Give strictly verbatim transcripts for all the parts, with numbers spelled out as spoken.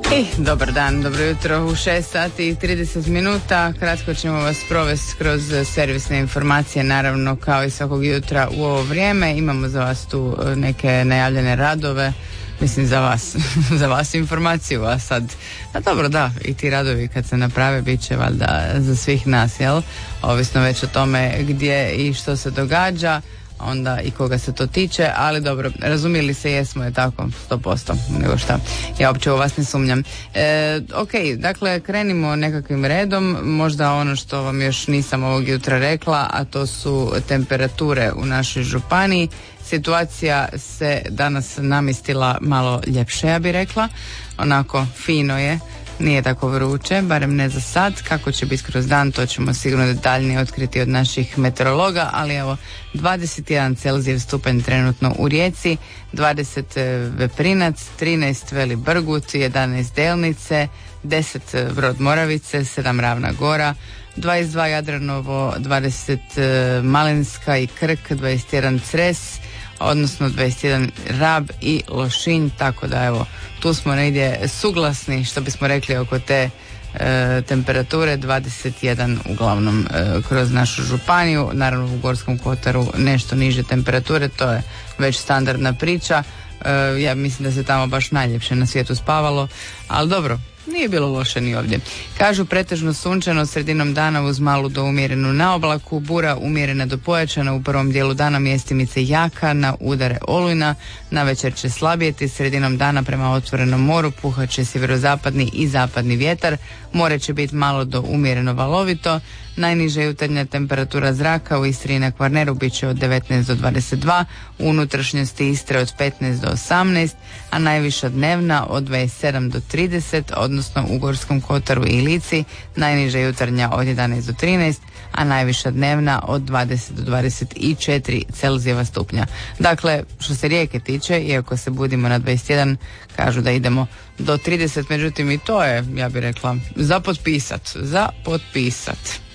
I dobar dan, dobro jutro u šest sati i trideset minuta. Kratko ćemo vas provesti kroz servisne informacije, naravno kao i svakog jutra u ovo vrijeme. Imamo za vas tu neke najavljene radove, mislim za vas, za vas informaciju, a sad, a dobro da, i ti radovi kad se naprave bit će valjda za svih nas, jel? Ovisno već o tome gdje i što se događa, onda i koga se to tiče, ali dobro, razumjeli se, jesmo, je tako, sto posto, nego šta, ja uopće u vas ne sumnjam. E, ok, dakle, krenimo nekakvim redom, možda ono što vam još nisam ovog jutra rekla, a to su temperature u našoj županiji. Situacija se danas namistila malo ljepše, ja bih rekla, onako fino je. Nije tako vruće, barem ne za sad. Kako će biti kroz dan, to ćemo sigurno detaljnije otkriti od naših meteorologa, ali evo, dvadeset jedan Celzijev stupanj trenutno u Rijeci, dvadeset Veprinac, trinaest Veli Brgut, jedanaest Delnice, deset Brod Moravice, sedam Ravna Gora, dvadeset dva Jadranovo, dvadeset Malinska i Krk, dvadeset jedan Cres, odnosno dvadeset jedan Rab i Lošinj, tako da evo, tu smo negdje suglasni, što bismo rekli, oko te e, temperature, dvadeset jedan uglavnom e, kroz našu županiju. Naravno u Gorskom kotaru nešto niže temperature, to je već standardna priča. E, ja mislim da se tamo baš najljepše na svijetu spavalo, ali dobro, nije bilo loše ni ovdje. Kažu pretežno sunčano sredinom dana uz malu do umjerenu naoblaku, bura umjerena do pojačana u prvom dijelu dana, mjestimice jaka, na udare olujna, na večer će slabijeti, sredinom dana prema otvorenom moru puhat će sjeverozapadni i zapadni vjetar, more će biti malo do umjereno valovito, najniža jutarnja temperatura zraka u Istri i na Kvarneru bit će od devetnaest do dvadeset dva, u unutrašnjosti Istre od petnaest do osamnaest, a najviša dnevna od dvadeset sedam do trideset, odnosno u Gorskom kotaru i Lici najniža jutarnja od jedanaest do trinaest, a najviša dnevna od dvadeset do dvadeset četiri Celzijeva stupnja. Dakle, što se Rijeke tiče, iako se budimo na dvadeset jedan, kažu da idemo do trideset, međutim i to je, ja bih rekla, za potpisat, za potpisat.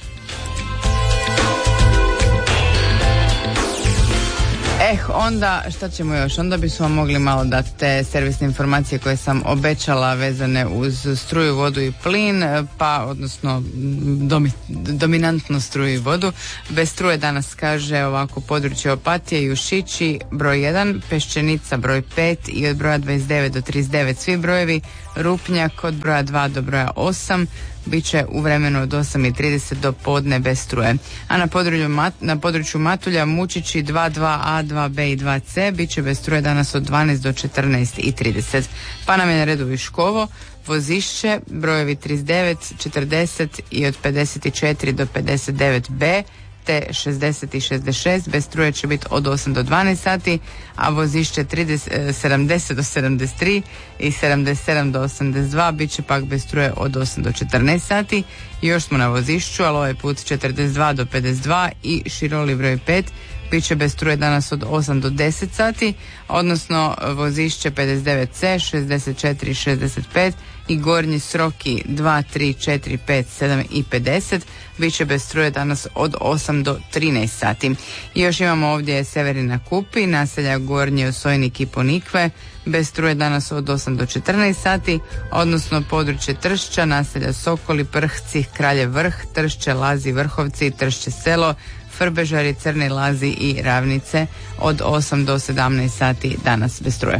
Eh, onda šta ćemo još? Onda bismo mogli malo dati te servisne informacije koje sam obećala vezane uz struju, vodu i plin, pa odnosno domi, dominantno struju i vodu. Bez struje danas kaže ovako: područje Opatije i Ušići broj jedan, Peščenica broj pet i od broja dvadeset devet do trideset devet svi brojevi, Rupnjak od broja dva do broja osam, bit će u vremenu od osam i trideset do podne bez struje. A na području, Mat, na području Matulja, Mučići dva dva A, dva B i dva C bit će bez struje danas od dvanaest do četrnaest i trideset. Pa nam je na redu Viškovo, Vozišće, brojevi trideset devet, četrdeset i od pedeset četiri do pedeset devet B, te šezdeset i šezdeset šest bez struje će biti od osam do dvanaest sati, a Vozišće trideset, sedamdeset do sedamdeset tri i sedamdeset sedam do osamdeset dva bit će pak bez struje od osam do četrnaest sati. I još smo na Vozišću, ali ovaj put četrdeset dva do pedeset dva i Široli broj pet bit će bez struje danas od osam do deset sati, odnosno Vozišće pedeset devet C, šezdeset četiri i šezdeset pet i Gornji Sroki dva, tri, četiri, pet, sedam i pedeset bit će bez struje danas od osam do trinaest sati. I još imamo ovdje Severina Kupi, naselja Gornji Osojnik i Ponikve, bez struje danas od osam do četrnaest sati, odnosno područje Tršća, naselja Sokoli, Prhci, Kraljev Vrh, Tršće, Lazi, Vrhovci, Tršće Selo, Frbežari, Crni Lazi i Ravnice od osam do sedamnaest sati danas bez struje.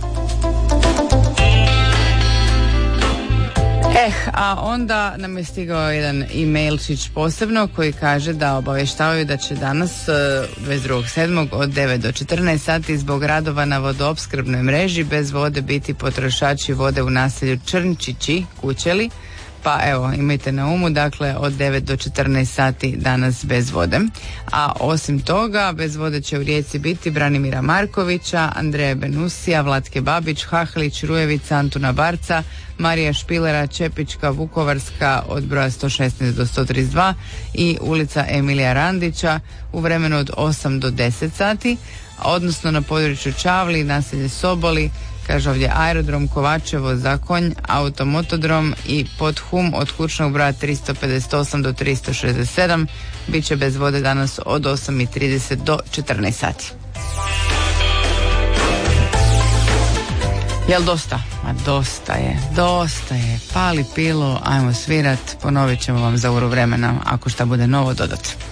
Eh, a onda nam je stigao jedan e-mailčić posebno koji kaže da obavještavaju da će danas dvadeset drugog sedmog od devet do četrnaest sati zbog radova na vodoopskrbnoj mreži bez vode biti potrošači vode u naselju Črnčići, Kućeli. Pa evo, imajte na umu, dakle od devet do četrnaest sati danas bez vode. A osim toga, bez vode će u Rijeci biti Branimira Markovića, Andreja Benusija, Vlatke Babić, Hahlić, Rujevica, Antuna Barca, Marija Špilera, Čepička, Vukovarska od broja sto šesnaest do sto trideset dva i ulica Emilija Randića u vremenu od osam do deset sati, odnosno na području Čavli, naselje Soboli, kaže ovdje Aerodrom Kovačevo, Zakonj, Automotodrom i Podhum od kućnog broja tristo pedeset osam do tristo šezdeset sedam bit će bez vode danas od osam i trideset do četrnaest sati. Jel dosta? Ma dosta je, dosta je. Pali pilu, ajmo svirat, ponovit ćemo vam za uru vremena, ako šta bude novo dodat.